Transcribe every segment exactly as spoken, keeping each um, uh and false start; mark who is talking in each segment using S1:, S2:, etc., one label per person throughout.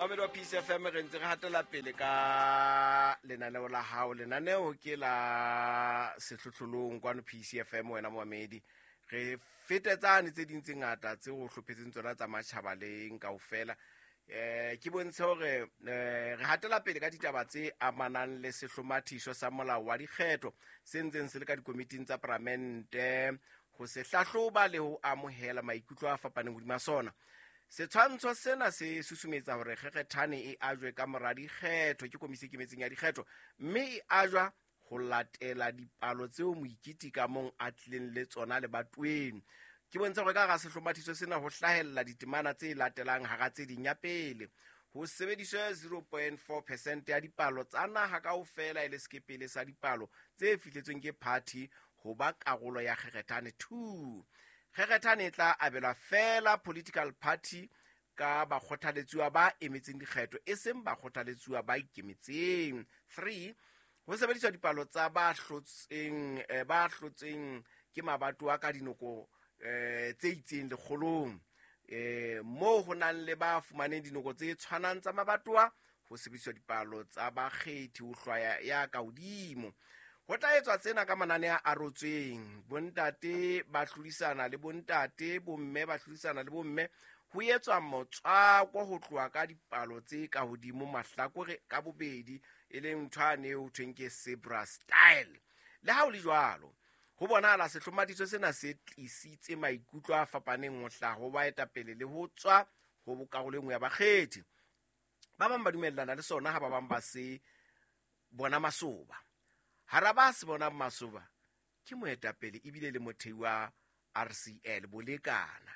S1: Mamelo P C F M re ntse re hatela pele ka lenaneo la hao. Lenaneo ke la sehlohlolong kwano P C F M wena moamedi. Re fetetsane tse ding tse ngata tse go hlophetseng tsona tsa matjhaba leng kaofela. Eh ke bontshe hore re hatela pele ka ditaba tse amanang le sehlomathiswa sa molao wa dikgetho se ntseng se le ka dikomiting tsa parlamente go se hlahloba le ho amohela maikutlo a fapaneng hodima sona. Setshwantsho sena se susumetsa hore kgekgethane e ajwe ka mora dikgetho ke komisi ke metseng ya dikgetho, mme e ajwa ho latela dipalo tseo moikiti ka mong a tlileng le tsona le batweng. Ke bontsha hore ka ga sehlomathiso sena ho hlahella ditemana tse latelang hara tse ding. Ya pele, ho sebediswa zero point four percent ya dipalo tsa naha kaofela e le sekepele sa dipalo tse fihletsweng ke party ho ba karolo ya kgekgethane. Two, kgekgethane e tla abelwa fela political party ka bakgothaletsuwa ba emetseng dikgetho e seng bakgothaletsuwa ba ikemetseng. Three, ho sebediswa dipalo tsa ba hlotseng eh, ba hlotseng ke mabatowa ka dinoko eh, tse itseng lekgolong. Eh, mo ho nang le ba fumaneng dinoko tse tshwanang tsa mabatowa, ho sebediswa dipalo tsa bakgethi ho hlwaya ya ka hodimo. Ho tla etswa tsena ka mananeo a arotsweng. Bontate ba hlodisana le bontate, bomme ba hlodisana le bomme. Ho etswa motswako ho tloha ka dipalo tse ka hodimo mahlakore ka bobedi, e leng ntwane ho thweng ke zebra style. Le ha o le jwalo, ho bonahala sehlomathiso sena se tlisitse maikutlo a fapaneng ho hlaha ho baetapele le ho tswa ho bokarolo e nngwe ya bakgethi. Ba bang ba dumellana le sona ha ba bang ba se bona masoba. Hara ba se bona masoba ke moetapele ebile le mothei wa R C L Bolekana.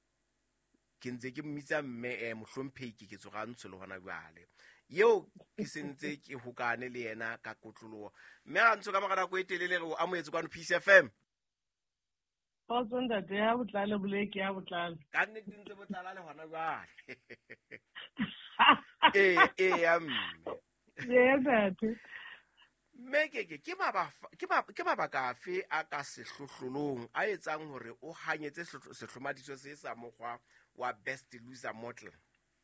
S1: Ke ntse ke mmitsa mme eh, mohlomphehi ke tsoga ntsho le hona jwale. Yeo ke sentse ke hokane le yena ka kotloloho. Mme a ntso ka magana go etelele re o amoetse kwano P C F M.
S2: O tsonda de ya botlale boleke ya botlale.
S1: Ka nne di ntse botlala le hona jwale. Eh eh ya mme.
S2: Ye tate.
S1: Mekeke ke mabafa ke ba ke mabaka afe a ka sehlohlolong a etsang hore o hanyetse sehlomathiso se sa mokgwa wa best loser model.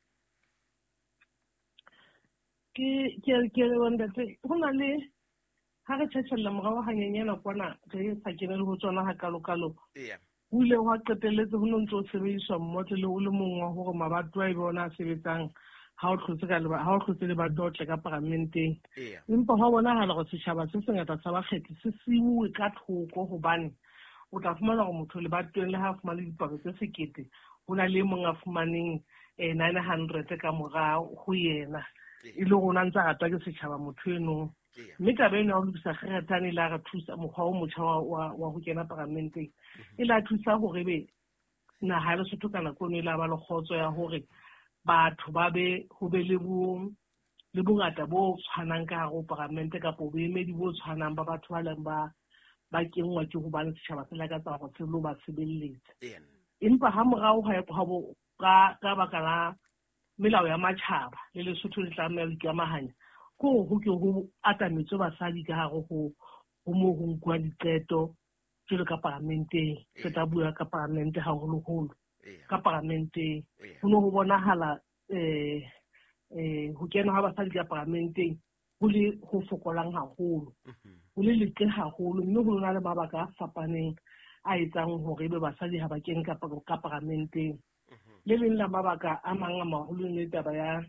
S2: Ke ke ke le wonda tse hona le ha re tshetsella morao hanyenyana kwana re sa kenele ho tsona ha kalokalo.
S1: Yeah.
S2: O ile wa qetelletse ho ntso sebediswa model o le mong wa hore mabatwa e bona sebetsang ha o tlotse ka le ha o tlotse le badotle ka parlamenteng.
S1: Yeah.
S2: Empa ha bona hala go setjhaba se se ngata sa bakgethi se siuwe ka thoko hobane o tla fumana go motho le batweng le ha fumana dipalo tse sekete hona le mong a fumaneng eh, nine hundred ka morao ho yena e le gona ntse a ratwa ke setjhaba motho eno. Mme ka bena o lebisa kgethane la re thusa mokgwa o motjha wa wa ho kena parlamenteng e la thusa hore be na ha le sotho kana kono e la ba le khotso ya hore batho ba be ho be le bo le bongata bo tshwanang ka go parlamente ka po boemedi bo tshwanang ba batho ba leng ba ba kengwa ke go ba le setjhaba se la ka tsa go se lo ba sebelletsa. Empa ha morao ha bo ka ka baka la melao ya matjhaba le le sotho le tlameha le ikamahanya ko go ke go atametse basadi ka go go go mo go nkwa diqeto tse ka parlamente se ta bua ka parlamente ha go lo holo ka parlamente ho no ho bonahala eh eh ho kena ha basadi ka parlamente ho le ho fokolang haholo ho le leke haholo mme ho na le mabaka a fapaneng a etsang hore be basadi ha ba kene ka ka parlamente le leng la mabaka a mang a maholo ne taba ya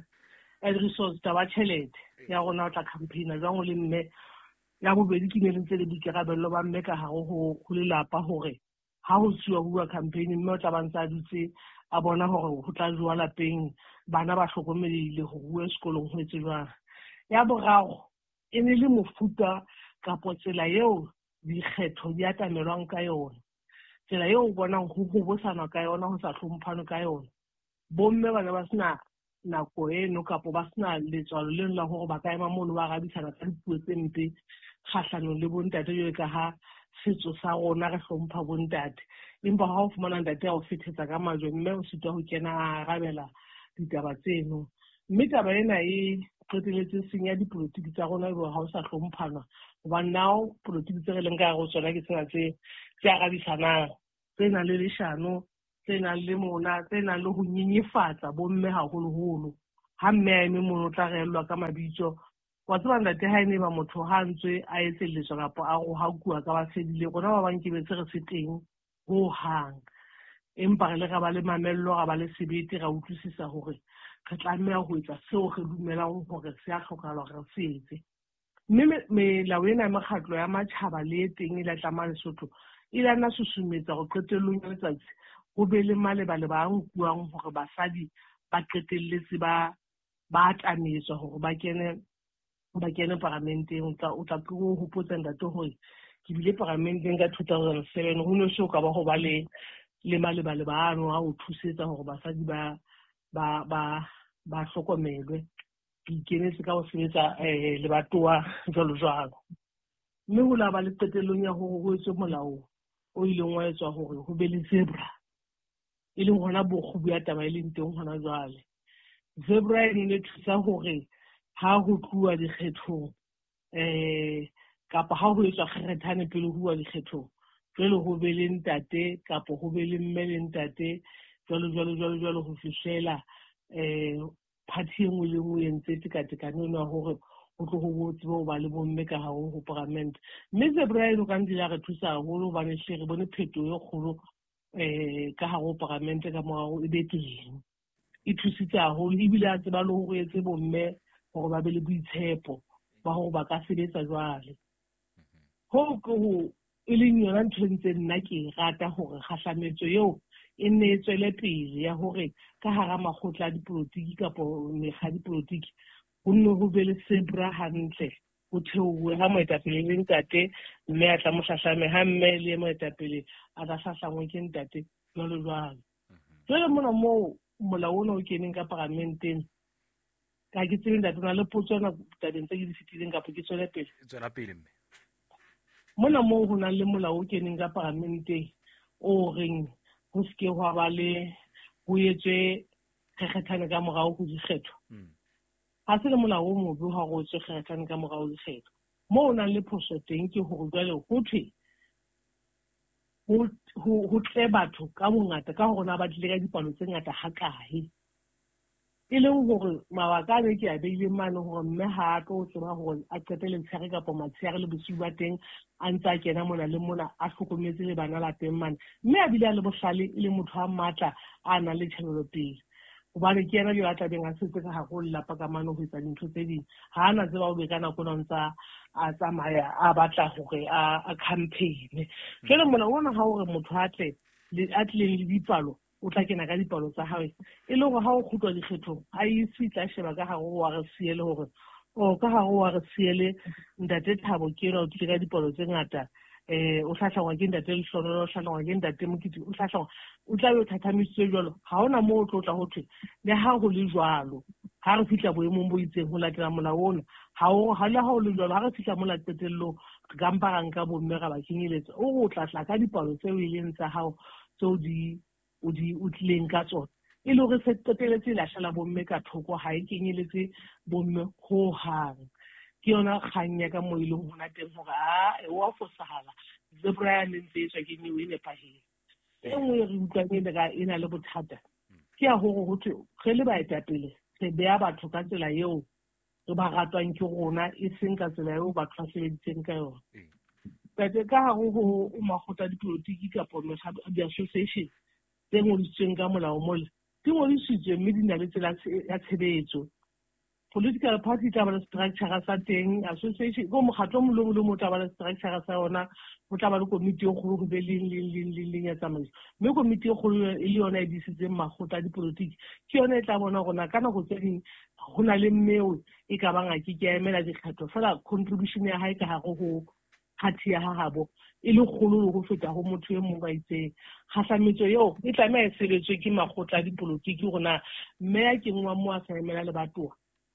S2: el resource taba tšhelete ya gona o tla campaign jwang le mme ya bobedi ke ne le ntse le dikarabello ba mme ka hago ho go lelapa hore ha ho tswa bua campaign mme o tla bantsa dutse a bona hore ho tla jwa lapeng bana ba hlokomelile go bua sekolong ho etse jwang. Ya boraro e ne le mofuta ka potsela yeo dikgetho di atamelwang ka yona, tsela yeo o bonang go go bosana ka yona ho sa hlomphano ka yona. Bomme ba ne ba sena nako eno kapo ba sena letswalo le la hore ba ka ema mono ba gadisana ka dipuo tse mpe kgahlanong le bontate yo ka ha setso sa rona re hlompha bontate. Empa ha o fumana ntate ya o fethetsa ka majwe mme o sitwa ho kena a arabela ditaba tseno. Mme taba ena e qetelletse senya dipolotiki tsa rona go ha o sa hlomphana hoba now polotiki tse re leng ka go tsona ke tsena tse tse arabisana tsena le leshano tsena le mona tsena le ho nyenyefatsa bomme haholoholo ha mme a eme mono tla reellwa ka mabitso wa tseba ntate ha ene ba motho ha ntswe a etseletswa kapo a go hakua ka ba fedile gona ba bang ke betse re se teng ho hang empa re le ga ba le mamello ga ba le sebete ga utlwisisa hore re tlameha ho etsa seo re dumelang hore se a hlokahala re se etse mme melao ena ya mekgatlo ya matjhaba le teng e la tlama Lesotho e lana susumetsa go qetellong ya letsatsi go be le maleba le ba nkuang hore basadi ba qetelletse ba ba atametswa hore ba kene ba kene parlamenteng o tla go hopotsa ntate hore ke bile parlamenteng ka two thousand seven ho no se o ka ba go ba le le maleba le bano a o thusetsa hore basadi ba ba ba ba hlokomelwe ke ikenetse ka go sebetsa eh le batoa jalo jalo mme ho la ba le qetellong ya hore ho etswe molao o ileng wa etswa hore ho be le zebra e leng hona bokgubu ya taba e leng teng hona jwale zebra e ne thusa hore ha ho tluwa dikgethong eh kapa ha ho etswa kgerethane pele ho bua dikgethong jwale ho be le ntate kapo ho be le mme le ntate jwalo jwalo jwalo jwalo ho fihlela eh party engwe le engwe e ntse tekatekano ena hore o tlo go botse bo ba le bomme ka ha ho parliament mme zebra e no ka ndila re thusa haholo ba ne hle re bone pheto e kgolo eh ka ha ho parliament ka mo e be teng e thusitse haholo e bile a tseba le hore etse bomme hore ba be le boitshepo ba hore ba ka sebetsa jwale ho go e leng yona ntho ntse nna ke rata hore kgahlametso eo e ne tswele pele ya hore ka hara makgotla a dipolotiki kapo mekga dipolotiki ho nne ho be le zebra hantle ho theowe ha moetapele le ntate mme a tla mo hlahlame ha mme le moetapele a tla hlahlangwe ke ntate jwalo jwalo jwale mona moo molao ona o keneng ka parlamenteng ka ke tsebe ntate na le potsona tabeng tse ke di fetileng kapo ke tswele pele
S1: tswela pele mme
S2: mona moo ho na le molao o keneng ka parlamenteng o reng ho ske hwa ba le ho etswe kgethane ka morao ho dikgetho ha se le molao o mobe ha go etswe kgethane ka morao ho dikgetho moo o nang le phoso teng ke hore jwale ho thwe ho tle batho ka bongata ka hore na ba tlile ka dipalo tse ngata ha kae e leng hore mabaka a ne ke a beile mane hore mme ha a tlo tseba hore a qetele tshare kapo matshare le bosiu ba teng a ntse a kena mona le mona a hlokometse le bana lapeng mane mme a bile a le bohlale e le motho a matla a nang le tjhebelopele hobane ke yena le a tlabeng a setse ka hare ho lelapa ka mane ho etsa dintho tse ding ha a na tseba o be ka nako na ntsa a tsamaya a batla hore a campaign jwale mona ona ha hore motho a tle a tlileng le dipalo o tla kena ka dipalo tsa hae e le hore ha o khutlwa dikgethong a isi tla sheba ka hare wa re siele hore o ka hare wa re siele ntate Thabo ke ra o tlile ka dipalo tse ngata eh o hlahlangwa ke ntate Lehlono o hlahlangwa ke ntate Mokiti o hlahlangwa o tla be o thathamisitswe jwalo ha hona moo o tlo tla ho thwe le ha ho le jwalo ha re fitla boemong bo itseng ho latela molao ona ha o ha le ha o le jwalo ha re fitla mo latellong ka mpa ga nka bomme ga ba kenyeletsa o go tlatla ka dipalo tseo e leng tsa hao tseo di o di o tlileng ka tsona e le hore se qeteletse la hlela bomme ka thoko ha e kenyeletse bomme ho hang ke yona kganya ka mo ileng hona teng hore a e wa fosahala zebra ya ntse tswa ke niwe ne pahile e nngwe re utlwang e ka ena le bothata ke ya hore ho thwe re le baetapele re beya batho ka tsela eo re ba ratwang ke rona e seng ka tsela eo batho ba sebeditseng ka yona pete ka ha ho o makgotla dipolotiki kapo di-association tse ngodisitsweng ka molao mole di ngodisitswe mme di na le tsela ya tshebetso political party tla ba le structure sa teng association go mokgatlo mo le mo tla ba le structure sa yona o tla ba le komiti e kgolo go be le le le ya tsamaiso mme komiti e kgolo e le yona e disitseng makgotla dipolotiki ke yona e tla bona gona kana go tse ding go na le mmeo e ka banga ke ke emela dikgetho fela contribution ya hae ka hago go party ya habo e le kgolo go feta go motho e mongwe ba itseng kgahlametso eo e tlameha e sebetswe ke makgotla dipolotiki gona mme ya ke ngwa mo a sa emela le batoa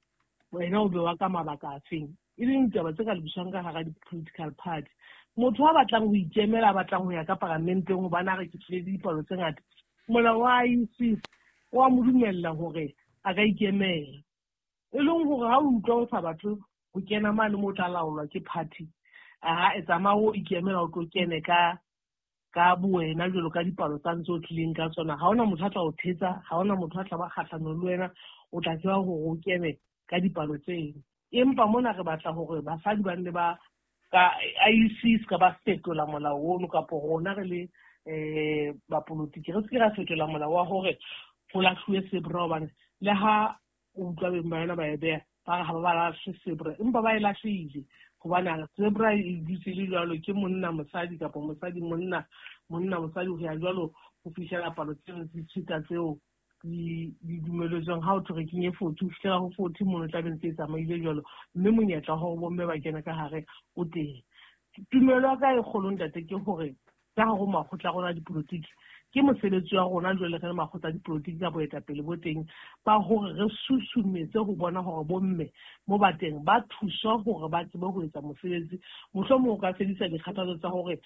S2: wena o be wa ka mabaka a feng e leng taba tse ka lebiswang ka hara di-political party motho a batlang go ikemela a batlang go ya ka parlamenteng go bana re ke tlile dipalo tse ngata molao wa I E C wa mo dumella hore a ka ikemela e leng hore ha o utlwa o sa batho go kena mane mo tla laolwa ke party a e tsamaya o ikemela o tlo kene ka ka buena jalo ka dipalo tsa ntse o tlileng ka tsona ha ona motho a tla o thetsa ha ona motho a tla ba kgatlhanong le wena o tla tseba hore o kene ka dipalo tseno empa mona re batla hore basadi ba nne ba ka I C S ka ba fetola molao ono kapo rona re le eh ba politiki re se ra fetola molao wa hore go la hlwe sebra bana le ha o utlwa beng ba yona ba ebe ba ga ba la sebra empa ba ela hlile go bana sebra e ditsile jalo ke monna mosadi kapo mosadi monna monna mosadi go ya jalo go fihlela palo tseno di tshita tseo di di dumeletsweng ha o tlo kenye forty fela go forty mono tla beng tse tsamaile jalo mme monyetla go bomme ba kena ka hare o teng tumelo ka e kgolong date ke hore ka go makgotla gona dipolitiki ke mosebetsi wa rona jwale re makgotla dipolitiki ka boetapele bo teng ba hore re susumetse go bona hore bomme mo bateng ba thusa hore ba tsebe go etsa mosebetsi mohlomong ka sedisa dikgathatso tsa hore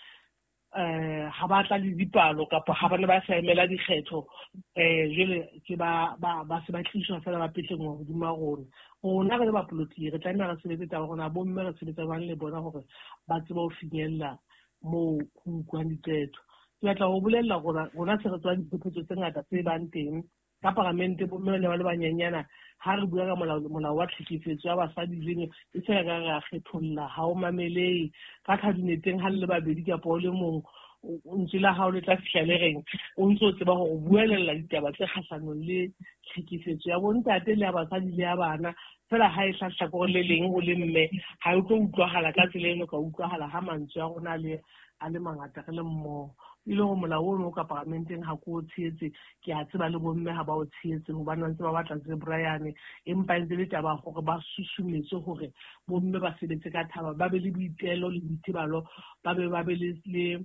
S2: eh ha ba tla le dipalo kapo ha bana ba sa emela dikgetho eh jele ke ba ba ba se ba tliswa fela ba petleng go di ma rona rona re le ba politiki re tlameha re sebetsa tsa rona bomme re sebetsa ba le bona hore ba tsebe go finyella mo go kwang ditetso ke batla go bolella rona rona se re tswa diphephetso tse ngata tse bang teng ka parlamente bomme le ba le banyenyana ha re bua ka molao molao wa tlhekefetso ya basadi leng e se ga ga kgetholla ha o mamelei ka kabineteng ha le babedi ka po le mong o ntshila ha o le tla fihla le reng o ntso tseba go buelela ditaba tse khasanong le tlhekefetso ya bontate le ya basadi le ya bana fela ha e hlahla go le leng go le mme ha o tlo utlwagala ka tsela eno ka utlwagala ha mantswe a gona le a le mangata re le mmogo ile go molao ono ka parlamenteng ha ko tsheetse ke a tseba le bomme ha ba o tsheetse go bana ntse ba batla tse Brian empa ntse le taba gore ba susumetse gore bomme ba sebetse ka thaba ba be le boitelo le ditibalo ba be ba be le le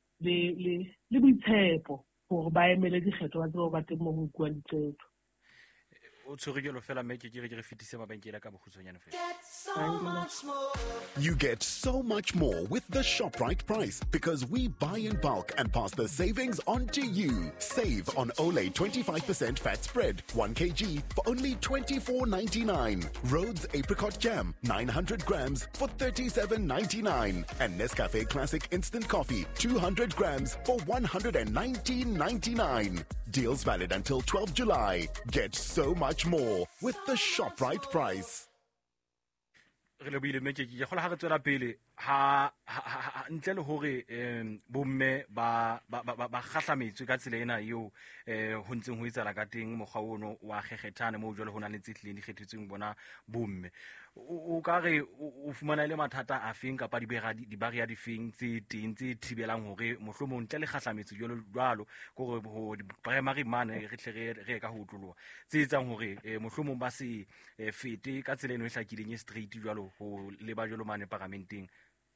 S2: le le boitshepo gore ba emele dikgetho ba tsebo ba teng mo go kwa ditsetso
S3: o tshogelo fela mme ke ke re fetise mabenkele ka bokhutsonyana fela.
S4: You get so much more with the ShopRite price because we buy in bulk and pass the savings on to you. Save on Olay twenty-five percent fat spread, one kilogram for only twenty-four ninety-nine. Rhodes apricot jam, nine hundred grams for thirty-seven ninety-nine. And Nescafe Classic instant coffee, two hundred grams for one hundred nineteen ninety-nine. Deals valid until twelfth July. Get so much more with the ShopRite price.
S3: Re le buile meke ke go la ga tswela pele ha ntle le hore bomme ba ba ba kgahlametswe ka tsela ena eo eh ho ntseng ho itsala ka teng mogwa ono wa gegethane mo jole hona le tsetleng di kgethetsweng bona bomme o ka re o fumana le mathata a feng kapa di bega di baria di feng tse teng tse thibelang hore mohlomong ntle le kgahlametswe jolo jwalo gore ho primary man re tle re ka ho tloloa tse etsang hore mohlomong ba se fete ka tsela eno e hlakileng e straight jwalo ho le ba jolo mane parlamenteng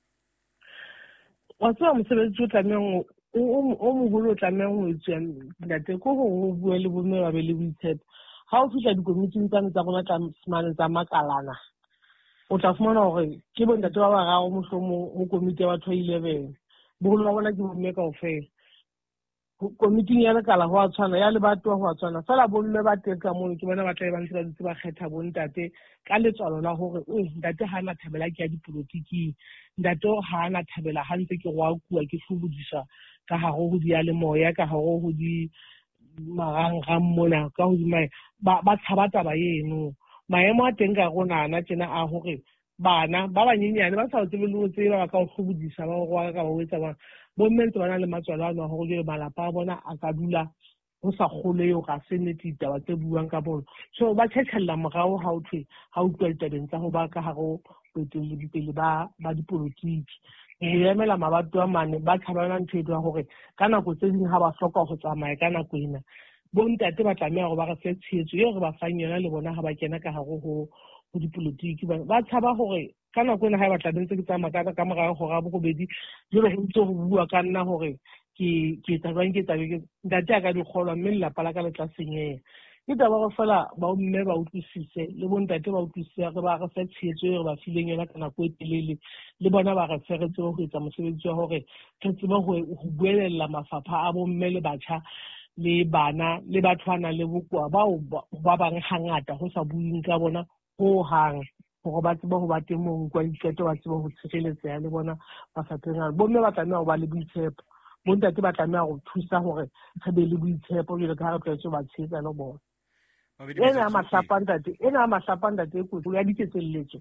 S2: wa tswa mosebetsi o tlameng o moholo o tlameng ho etswa ntate ko go bua le bomme ba be le boitshepo ha o fihla dikomiting tsa tsa rona tsa semane tsa makalana o tla fumana hore ke bo ntate ba ba ga o mohlomong o komite ya batho eleven bogolo ba bona ke bomme kaofela komiting ya lekala ho a tshwana ya le batho ho a tshwana fela bomme ba teka mo ke bona ba tla ba ntse ba ntse ba kgetha bontate ka letswalo la hore o ntate ha na thabela ke ya dipolitiki ntate ha na thabela ha ntse ke go a kua ke hlobodisa ka ha go di ya le moya ka ha go di marang ga mona ka ho di mai ba ba tshabata ba yeno maemo a teng ka gona na tsena a hore bana ba banyenyane ba sa tsebe le tseba ba ka go hlobodisa ba go ka ba wetsa ba bomme ntse bana le matswalo a no go je malapa a bona a ka dula go sa gole yo ga seneti taba tse buang ka bona so ba tshetsella mogao ha o thwe ha o tlwa ditabeng tsa go ba ka ha go petele dipele ba ba dipolitiki go emela mabato a mane ba tshabana ntho e twa gore ka nako tse ding ha ba hloka go tsamaya ka nako ena bontate ba tlamea go ba ga se tshetso yo re ba fang yona le bona ha ba kena ka ha go go dipolitiki ba tshaba gore ka nako ena ha ba tla ntse ke tsamaya ka morago go ga bogobedi le re ntse go bua ka nna gore ke ke tsa bang ke tsa ke ntate a ka di kgolwa mme la pala ka le tla senyeng ke taba go fela ba mme ba utlwisise le bontate ba utlwisise re ba re fa tshetso re ba fileng yona ka nako e telele le bona ba re feretse go etsa mosebetsi wa hore ke tseba go buelela mafapha a bomme le batjha le bana le bathwana le bokwa ba ba bang hangata go sa buing ka bona go hang gore ba tseba go ba teng mo kwa diketo ba tseba go tshireletsa le bona ba fatseng bomme ba tsamaya go ba le boitshepo bo ntate ba tlameha go thusa gore re be le boitshepo jalo ka ha re tlwaetse ba tshetsa le bona ena ya mahlapa ntate ena ya mahlapa ntate e kotsi ya diketselletso